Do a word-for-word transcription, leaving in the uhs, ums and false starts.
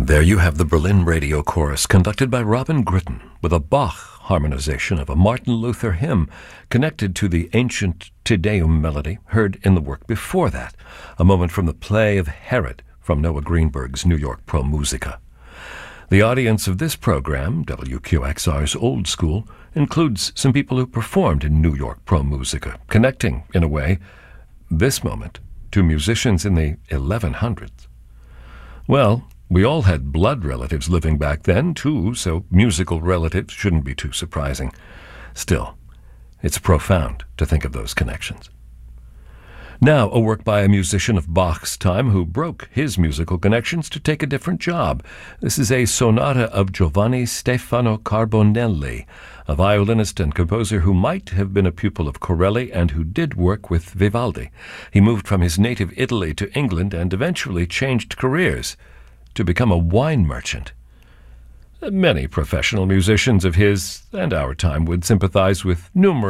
There you have the Berlin Radio Chorus, conducted by Robin Gritton, with a Bach harmonization of a Martin Luther hymn connected to the ancient Te Deum melody heard in the work before that, a moment from the play of Herod from Noah Greenberg's New York Pro Musica. The audience of this program, W Q X R's Old School, includes some people who performed in New York Pro Musica, connecting, in a way, this moment to musicians in the eleven hundreds. Well, we all had blood relatives living back then, too, so musical relatives shouldn't be too surprising. Still, it's profound to think of those connections. Now, a work by a musician of Bach's time who broke his musical connections to take a different job. This is a sonata of Giovanni Stefano Carbonelli, a violinist and composer who might have been a pupil of Corelli and who did work with Vivaldi. He moved from his native Italy to England and eventually changed careers to become a wine merchant. Many professional musicians of his and our time would sympathize with numerous